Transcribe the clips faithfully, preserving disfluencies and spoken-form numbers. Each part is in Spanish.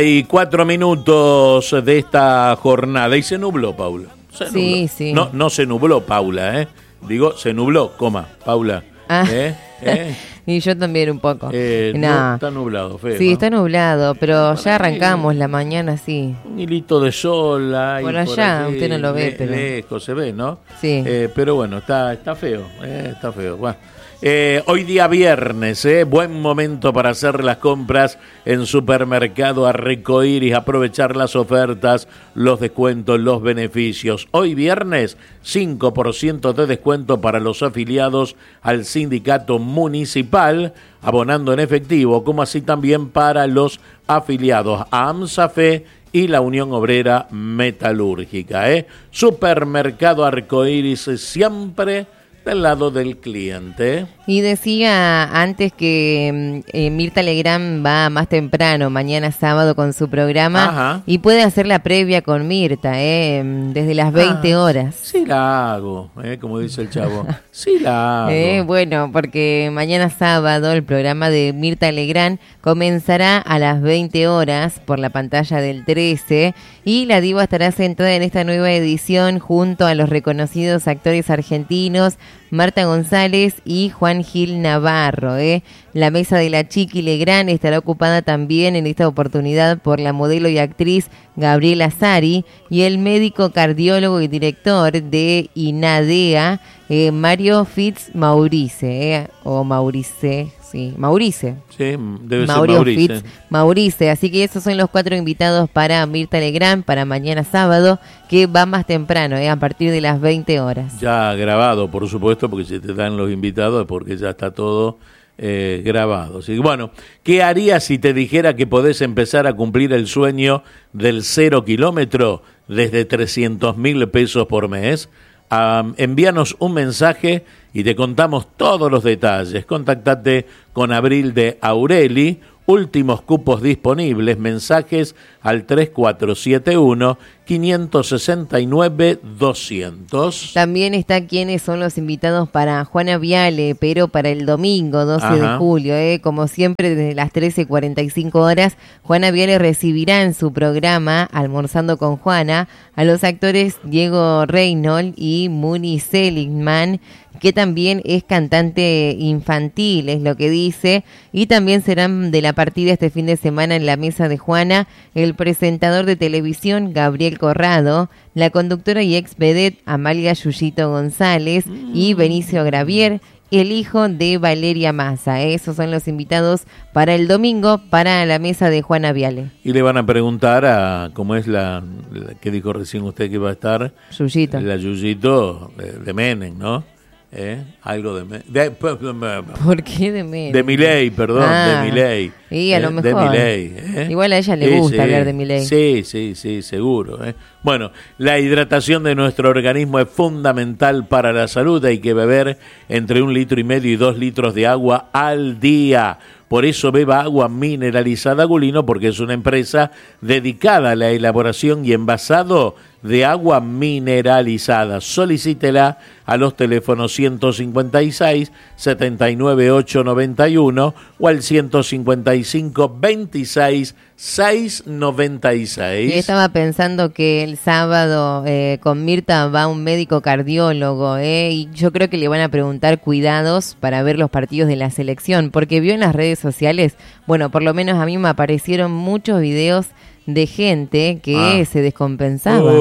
Y cuatro minutos de esta jornada. Y se nubló, Paula. Se nubló. Sí, sí. No, no se nubló, Paula, ¿eh? Digo, se nubló, coma, Paula. Ah. ¿Eh? ¿Eh? Y yo también un poco. Eh, no. no, está nublado, feo. Sí, ¿no? está nublado, pero Por ya aquí. arrancamos la mañana, sí. Un hilito de sol ahí. Por allá, aquí, usted no lo ve, le- pero- lejos se ve, ¿no? Sí. Eh, pero bueno, está, está feo, eh, está feo. Bueno. Eh, hoy día viernes, eh, buen momento para hacer las compras en Supermercado Arcoíris, aprovechar las ofertas, los descuentos, los beneficios. Hoy viernes, cinco por ciento de descuento para los afiliados al sindicato municipal, abonando en efectivo, como así también para los afiliados a AMSAFE y la Unión Obrera Metalúrgica. ¿eh? Supermercado Arcoíris, siempre del lado del cliente. Y decía antes que eh, Mirta Legrand va más temprano, mañana sábado con su programa. Ajá. Y puede hacer la previa con Mirta, eh, desde las veinte Ah, horas. Sí la hago, ¿eh? Como dice el chavo. Sí la hago. Eh, bueno, porque mañana sábado el programa de Mirta Legrand comenzará a las veinte horas por la pantalla del trece y la diva estará sentada en esta nueva edición junto a los reconocidos actores argentinos Marta González y Juan Gil Navarro. ¿eh? La mesa de la Chiqui Legrand estará ocupada también en esta oportunidad por la modelo y actriz Gabriela Sari y el médico cardiólogo y director de INADEA, eh, Mario Fitz Maurice, ¿eh? o Maurice, sí, Maurice. Sí, debe Mauro ser Mauricio. Fitz Maurice, así que esos son los cuatro invitados para Mirta Legrand para mañana sábado, que va más temprano, ¿eh? a partir de las veinte horas. Ya grabado, por supuesto, porque si te dan los invitados es porque ya está todo eh, grabado. Así que, bueno, ¿qué harías si te dijera que podés empezar a cumplir el sueño del cero kilómetro desde trescientos mil pesos por mes? Um, envíanos un mensaje y te contamos todos los detalles. Contactate con Abril de Aureli, últimos cupos disponibles, mensajes al tres cuatro siete uno, cinco seis nueve, doscientos. También está quiénes son los invitados para Juana Viale, pero para el domingo doce Ajá. de julio, ¿eh? como siempre desde las trece cuarenta y cinco horas, Juana Viale recibirá en su programa Almorzando con Juana a los actores Diego Reynolds y Muni Seligman, que también es cantante infantil, es lo que dice, y también serán de la partida este fin de semana en la mesa de Juana el presentador de televisión Gabriel Corrado, la conductora y ex vedette Amalia Yuyito González mm. y Benicio Gravier, el hijo de Valeria Massa. Esos son los invitados para el domingo para la mesa de Juana Viale. Y le van a preguntar a cómo es la, la que dijo recién usted que iba a estar. Yuyito. La Yuyito de, de Menem, ¿no? ¿Eh? Algo de, de, de ¿Por qué de Menem? De Milei, perdón, ah, de Milei. Y a eh, lo mejor. De Milei. ¿eh? Igual a ella le sí, gusta sí, hablar de Milei. Sí, sí, sí, seguro. ¿eh? Bueno, la hidratación de nuestro organismo es fundamental para la salud. Hay que beber entre un litro y medio y dos litros de agua al día. Por eso beba agua mineralizada Gulino, porque es una empresa dedicada a la elaboración y envasado de agua mineralizada. Solicítela a los teléfonos ciento cincuenta y seis, setenta y nueve, ochocientos noventa y uno o al ciento cincuenta y cinco, veintiséis, seiscientos noventa y seis. Yo estaba pensando que el sábado eh, con Mirta va un médico cardiólogo, eh, y yo creo que le van a preguntar cuidados para ver los partidos de la selección, porque vio en las redes sociales, bueno, por lo menos a mí me aparecieron muchos videos de gente que ah. se descompensaba.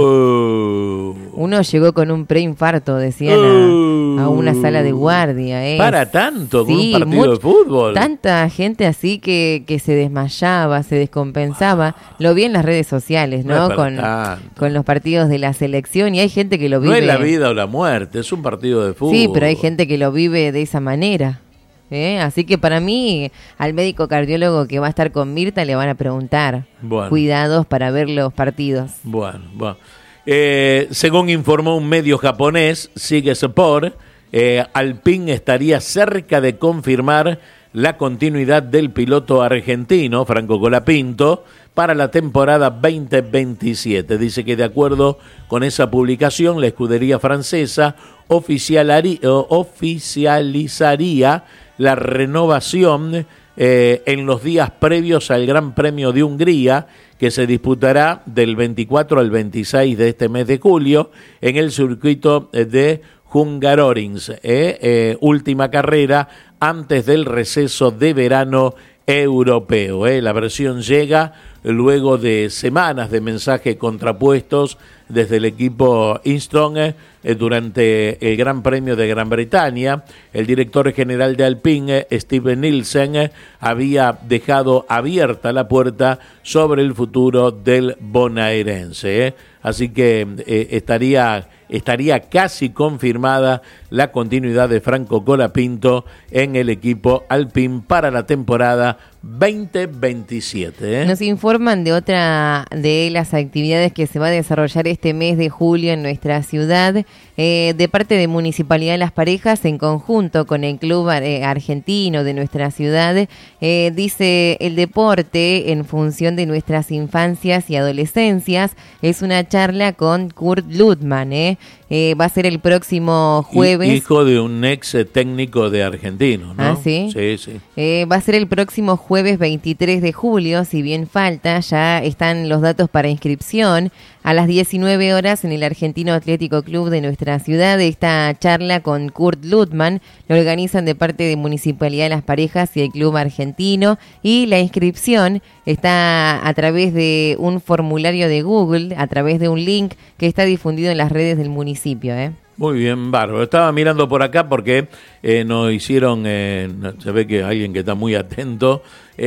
Uh. Uno llegó con un preinfarto, decían, uh. a, a una sala de guardia. ¿eh? ¿Para tanto con sí, un partido much, de fútbol? Tanta gente así que, que se desmayaba, se descompensaba. Wow. Lo vi en las redes sociales, ¿no? no con, con los partidos de la selección, y hay gente que lo vive... No es la vida o la muerte, es un partido de fútbol. Sí, pero hay gente que lo vive de esa manera. ¿Eh? Así que para mí, al médico cardiólogo que va a estar con Mirta le van a preguntar bueno. cuidados para ver los partidos. Bueno, bueno. Eh, según informó un medio japonés, Sigue Sport, eh, Alpine estaría cerca de confirmar la continuidad del piloto argentino, Franco Colapinto, para la temporada veinte veintisiete. Dice que de acuerdo con esa publicación, la escudería francesa oficializaría la renovación eh, en los días previos al Gran Premio de Hungría, que se disputará del veinticuatro al veintiséis de este mes de julio en el circuito de Hungarorings, eh, eh, última carrera antes del receso de verano europeo. Eh. La versión llega luego de semanas de mensajes contrapuestos desde el equipo Instron eh, durante el Gran Premio de Gran Bretaña. El director general de Alpine, eh, Steve Nielsen, eh, había dejado abierta la puerta sobre el futuro del bonaerense. Eh. Así que eh, estaría... estaría casi confirmada la continuidad de Franco Colapinto en el equipo Alpine para la temporada veinte veintisiete. ¿eh? Nos informan de otra de las actividades que se va a desarrollar este mes de julio en nuestra ciudad, eh, de parte de Municipalidad de Las Parejas, en conjunto con el Club eh, Argentino de nuestra ciudad. Eh, dice: el deporte en función de nuestras infancias y adolescencias. Es una charla con Kurt Ludman, ¿eh? Eh, va a ser el próximo jueves. Hijo de un ex técnico de Argentino, ¿no? Ah, ¿sí? Sí, sí. Eh, va a ser el próximo jueves veintitrés de julio, si bien falta, ya están los datos para inscripción. A las diecinueve horas en el Argentino Atlético Club de nuestra ciudad, esta charla con Kurt Ludman lo organizan de parte de Municipalidad de Las Parejas y el Club Argentino, y la inscripción está a través de un formulario de Google, a través de un link que está difundido en las redes del municipio, ¿eh? Muy bien, bárbaro. Estaba mirando por acá porque eh, nos hicieron, eh, se ve que alguien que está muy atento,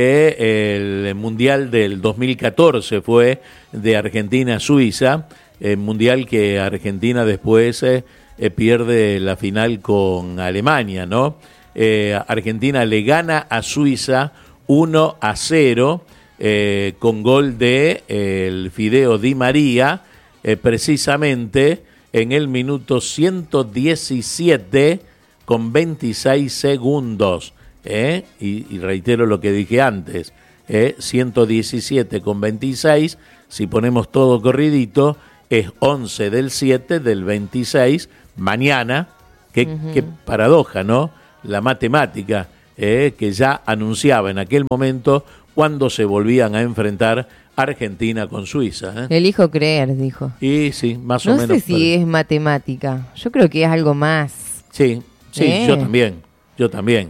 eh, el Mundial del dos mil catorce fue de Argentina-Suiza, el Mundial que Argentina después eh, eh, pierde la final con Alemania, ¿no? Eh, Argentina le gana a Suiza uno a cero eh, con gol de eh, el Fideo Di María, eh, precisamente en el minuto ciento diecisiete con veintiséis segundos. ¿eh? Y, y reitero lo que dije antes, ¿eh? ciento diecisiete con veintiséis, si ponemos todo corridito, es once del siete del veintiséis, mañana. Qué, uh-huh. qué paradoja, ¿no? La matemática, ¿eh? que ya anunciaba en aquel momento cuando se volvían a enfrentar Argentina con Suiza. ¿eh? Elijo creer, dijo. Y sí, más o no menos. No sé si para... es matemática. Yo creo que es algo más. Sí, sí, ¿Eh? yo también. Yo también.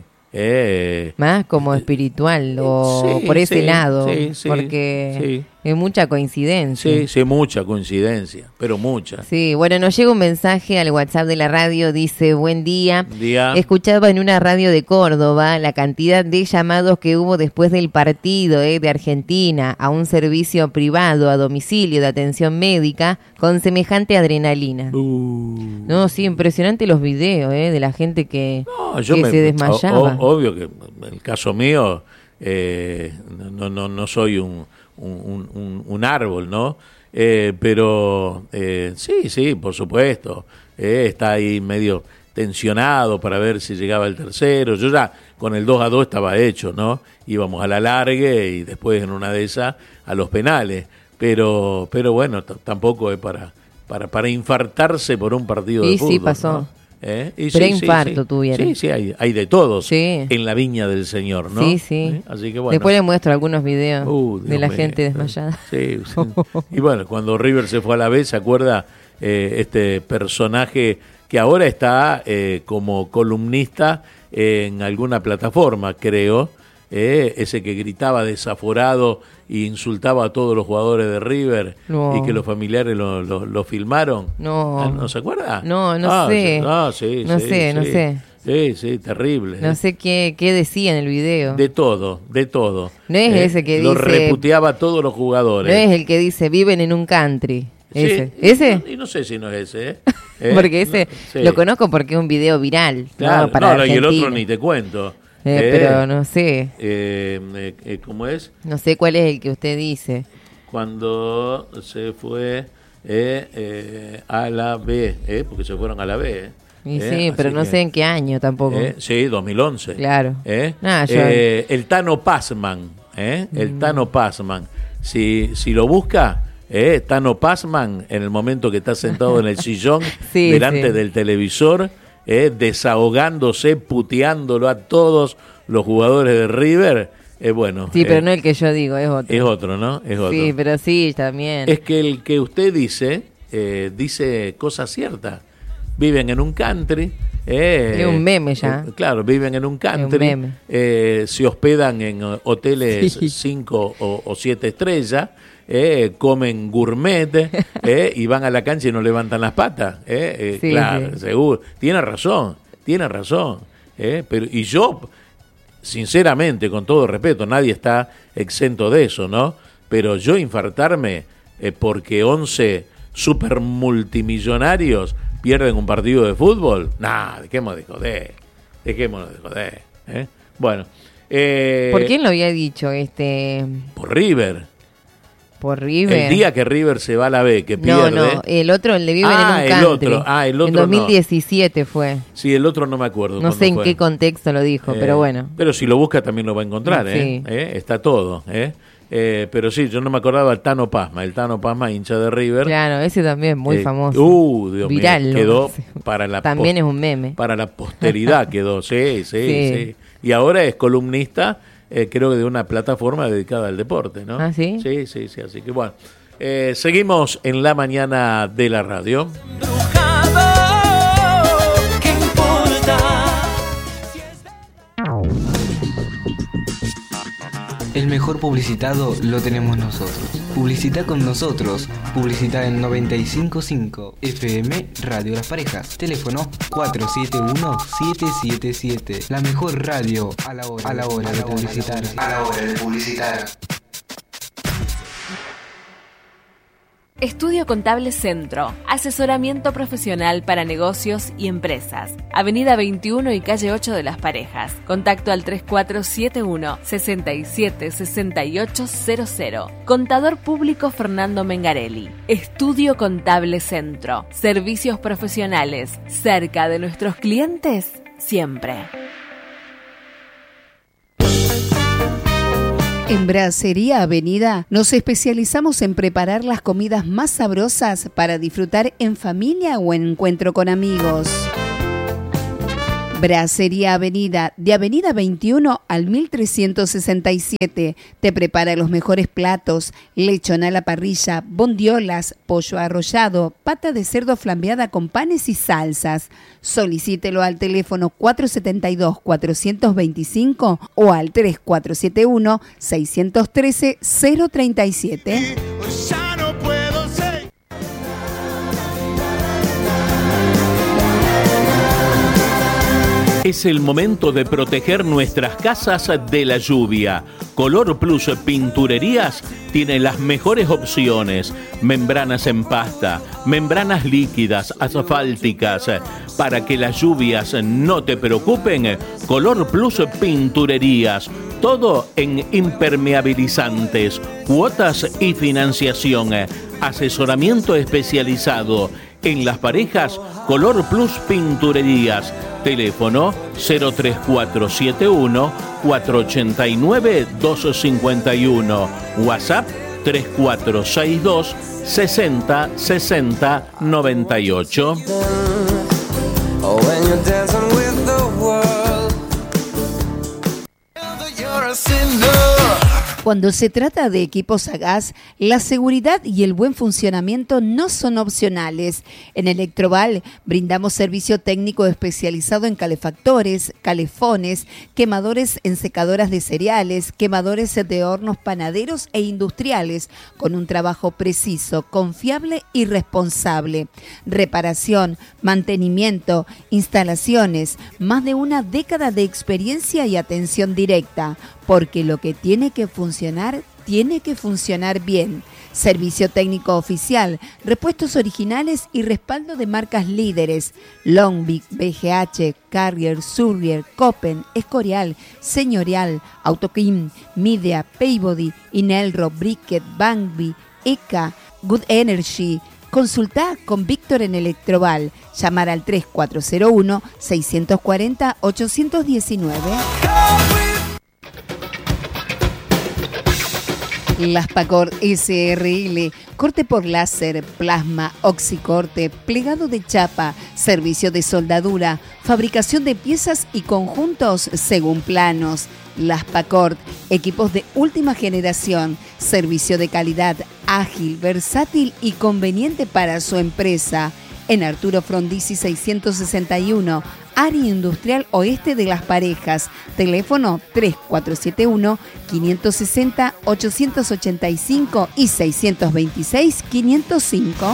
Eh, más como espiritual o sí, por ese sí, lado. Sí, sí, porque sí. es mucha coincidencia. Sí, sí, mucha coincidencia, pero mucha. Sí, bueno, nos llega un mensaje al WhatsApp de la radio, dice: buen día. día. Escuchaba en una radio de Córdoba la cantidad de llamados que hubo después del partido eh, de Argentina a un servicio privado a domicilio de atención médica con semejante adrenalina. Uh. No, sí, impresionante los videos eh, de la gente que, no, yo que me, se desmayaba. O, o, obvio que en el caso mío eh, no, no, no soy un, un, un, un árbol, ¿no? Eh, pero eh, sí, sí, por supuesto, eh, está ahí medio tensionado para ver si llegaba el tercero. Yo ya con el dos a dos estaba hecho, ¿no? Íbamos a la largue y después en una de esas a los penales. Pero pero bueno, t- tampoco es para, para, para infartarse por un partido y de fútbol. Sí, pasó. ¿no? ¿Eh? Y Preinfarto sí, sí, sí. tuvieron. Sí, sí, hay, hay de todos sí. en la viña del Señor, ¿no? Sí, sí. ¿Eh? Así que bueno. Después le muestro algunos videos uh, de la mío. gente desmayada. Sí, sí. Y bueno, cuando River se fue a la B, ¿se acuerda eh, este personaje que ahora está eh, como columnista en alguna plataforma, creo? Eh, ese que gritaba desaforado e insultaba a todos los jugadores de River no. y que los familiares lo, lo, lo filmaron. No. ¿No se acuerda? No, no ah, sé. Sí, ah, sí, no sí, sé, sí. no sé. Sí, sí, terrible. No eh. sé qué, qué decía en el video. De todo, de todo. No es eh, ese que lo dice... Lo reputeaba a todos los jugadores. No es el que dice, viven en un country. Ese. Sí, ¿Ese? Y no, no sé si no es ese. ¿eh? ¿Eh? Porque ese Sí. lo conozco porque es un video viral. Claro, ¿no? Para no, no, y el Argentina. otro ni te cuento. Eh, Eh, pero no sé. Eh, eh, eh, ¿Cómo es? No sé cuál es el que usted dice. Cuando se fue eh, eh, a la B, eh, porque se fueron a la B. Eh. Y eh, sí, pero no que, sé en qué año tampoco. Eh, sí, dos mil once. Claro. Eh. Ah, yo... eh, el Tano Pazman. Eh, el mm. Tano Pazman. Si, si lo busca, eh, Tano Pazman, en el momento que está sentado en el sillón, sí, delante sí. del televisor, eh, desahogándose, puteándolo a todos los jugadores de River, eh, bueno. Sí, pero eh, no el que yo digo, es otro. Es otro, ¿no? Es otro. Sí, pero sí, también. Es que el que usted dice, eh, dice cosas ciertas. Viven en un country. Eh, es un meme ya. Eh, claro, viven en un country. Un meme. Eh, se hospedan en hoteles cinco o, o siete estrellas. Eh, comen gourmet eh, y van a la cancha y no levantan las patas. Eh, eh, sí, claro, sí. seguro. Tiene razón, tiene razón. Eh, pero, y yo, sinceramente, con todo respeto, nadie está exento de eso, ¿no? Pero yo infartarme eh, porque once super multimillonarios pierden un partido de fútbol, nada, dejemos de joder, dejémonos de joder. ¿eh? Bueno. Eh, ¿Por quién lo había dicho? este Por River. Por River. El día que River se va a la B, que pierde. No, no, el otro, el de Viven ah, en un el country. Otro. Ah, el otro en dos mil diecisiete no. fue. Sí, el otro no me acuerdo. No sé en fue. qué contexto lo dijo, eh, pero bueno. Pero si lo busca también lo va a encontrar, sí. ¿eh? ¿Eh? Está todo, ¿eh? Eh, pero sí, yo no me acordaba del Tano Pasma, el Tano Pasma, hincha de River. Claro, ese también, muy eh, famoso. Uh, Dios Viral, mío, quedó ¿no? para la También es un meme. Para la posteridad quedó, sí, sí, sí, sí. Y ahora es columnista, eh, creo que de una plataforma dedicada al deporte, ¿no? Ah, ¿sí? Sí, sí, sí, así que bueno. Eh, seguimos en la mañana de la radio. ¿Qué importa? El mejor publicitado lo tenemos nosotros. Publicita con nosotros. Publicita en noventa y cinco punto cinco F M Radio Las Parejas. Teléfono cuatro siete uno siete siete siete. La mejor radio a la hora, a la hora de publicitar. A la hora de publicitar. Estudio Contable Centro, asesoramiento profesional para negocios y empresas. Avenida veintiuno y calle ocho de Las Parejas. Contacto al tres cuatro siete uno, seis siete seis ocho cero cero. Contador público Fernando Mengarelli. Estudio Contable Centro. Servicios profesionales cerca de nuestros clientes siempre. En Brasería Avenida nos especializamos en preparar las comidas más sabrosas para disfrutar en familia o en encuentro con amigos. Brasería Avenida, de Avenida veintiuno al mil trescientos sesenta y siete. Te prepara los mejores platos: lechón a la parrilla, bondiolas, pollo arrollado, pata de cerdo flambeada con panes y salsas. Solicítelo al teléfono cuatro siete dos, cuatro dos cinco o al tres cuatro siete uno, seis uno tres, cero tres siete. Es el momento de proteger nuestras casas de la lluvia. Color Plus Pinturerías tiene las mejores opciones: membranas en pasta, membranas líquidas, asfálticas. Para que las lluvias no te preocupen, Color Plus Pinturerías. Todo en impermeabilizantes, cuotas y financiación. Asesoramiento especializado. En Las Parejas, Color Plus Pinturerías. Teléfono cero tres cuatro siete uno, cuatro ocho nueve, dos cinco uno. WhatsApp tres cuatro seis dos, sesenta, sesenta, noventa y ocho. Cuando se trata de equipos a gas, la seguridad y el buen funcionamiento no son opcionales. En Electroval brindamos servicio técnico especializado en calefactores, calefones, quemadores en secadoras de cereales, quemadores de hornos panaderos e industriales, con un trabajo preciso, confiable y responsable. Reparación, mantenimiento, instalaciones, más de una década de experiencia y atención directa. Porque lo que tiene que funcionar, tiene que funcionar bien. Servicio técnico oficial, repuestos originales y respaldo de marcas líderes: Longvic, B G H, Carrier, Surrier, Copen, Escorial, Señorial, Autokim, Midea, Peabody, Inelro, Bricket, Bangby, E C A, Good Energy. Consultá con Víctor en Electroval. Llamar al tres cuatro cero uno, seis cuatro cero, ocho uno nueve. Las Pacor S R L, corte por láser, plasma, oxicorte, plegado de chapa, servicio de soldadura, fabricación de piezas y conjuntos según planos. Las Pacor, equipos de última generación, servicio de calidad, ágil, versátil y conveniente para su empresa. En Arturo Frondizi seiscientos sesenta y uno, área industrial oeste de Las Parejas. Teléfono tres cuatro siete uno, cinco seis cero, ocho ocho cinco y seis dos seis, cinco cero cinco.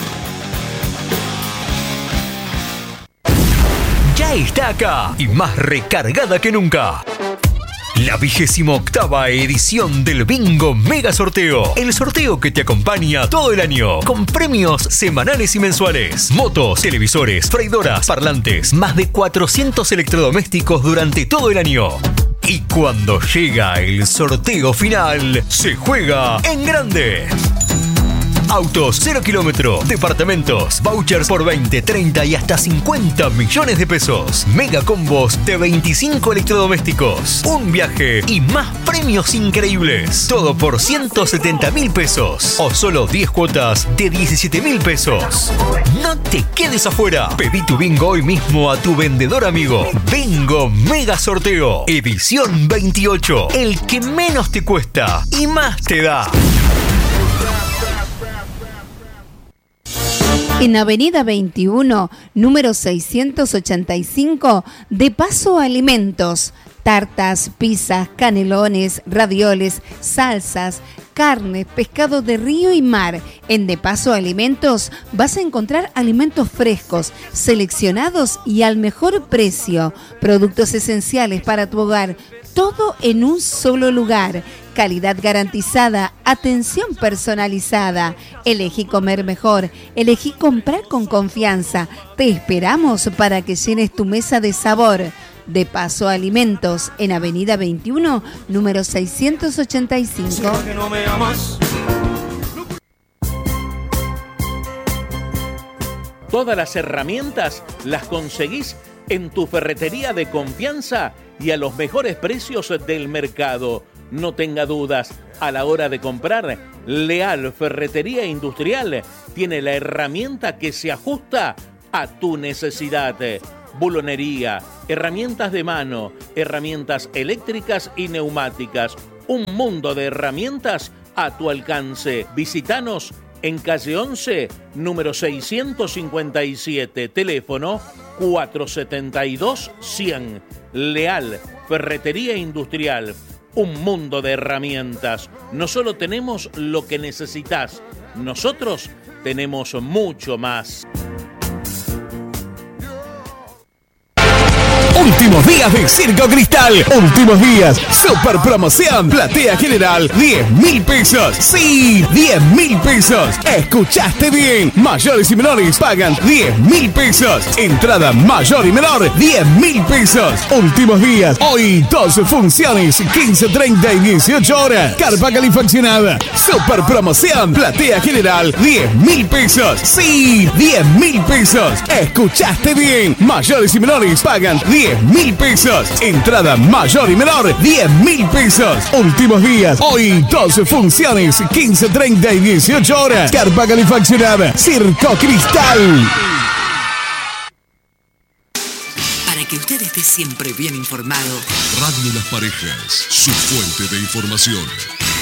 Ya está acá y más recargada que nunca. La vigésima octava edición del Bingo Mega Sorteo. El sorteo que te acompaña todo el año. Con premios semanales y mensuales. Motos, televisores, freidoras, parlantes. Más de cuatrocientos electrodomésticos durante todo el año. Y cuando llega el sorteo final, se juega en grande. Autos cero kilómetro, departamentos, vouchers por veinte, treinta y hasta cincuenta millones de pesos. Mega combos de veinticinco electrodomésticos. Un viaje y más premios increíbles. Todo por ciento setenta mil pesos. O solo diez cuotas de diecisiete mil pesos. No te quedes afuera. Pedí tu bingo hoy mismo a tu vendedor amigo. Bingo Mega Sorteo. Edición veintiocho. El que menos te cuesta y más te da. En Avenida veintiuno, número seiscientos ochenta y cinco, De Paso Alimentos. Tartas, pizzas, canelones, ravioles, salsas, carne, pescado de río y mar. En De Paso Alimentos vas a encontrar alimentos frescos, seleccionados y al mejor precio. Productos esenciales para tu hogar. Todo en un solo lugar. Calidad garantizada, atención personalizada. Elegí comer mejor, elegí comprar con confianza. Te esperamos para que llenes tu mesa de sabor. De Paso Alimentos, en Avenida veintiuno, número seiscientos ochenta y cinco. Todas las herramientas las conseguís en tu ferretería de confianza y a los mejores precios del mercado. No tenga dudas, a la hora de comprar, Leal Ferretería Industrial tiene la herramienta que se ajusta a tu necesidad. Bulonería, herramientas de mano, herramientas eléctricas y neumáticas. Un mundo de herramientas a tu alcance. Visítanos en calle once, número seiscientos cincuenta y siete, teléfono cuatrocientos setenta y dos, cien. Leal Ferretería Industrial. Un mundo de herramientas. No solo tenemos lo que necesitas, nosotros tenemos mucho más. Últimos días de Circo Cristal. Últimos días. Super promoción. Platea general. diez mil pesos. Sí, diez mil pesos. Escuchaste bien. Mayores y menores pagan diez mil pesos. Entrada mayor y menor. diez mil pesos. Últimos días. Hoy dos funciones. quince, treinta y dieciocho horas. Carpa calefaccionada. Super promoción. Platea general. diez mil pesos. Sí, diez mil pesos. Escuchaste bien. Mayores y menores pagan diez mil pesos. Entrada mayor y menor, diez mil pesos. Últimos días. Hoy dos funciones, quince, treinta y dieciocho horas. Carpa calefaccionada. Circo Cristal. Para que usted esté siempre bien informado. Radio Las Parejas, su fuente de información.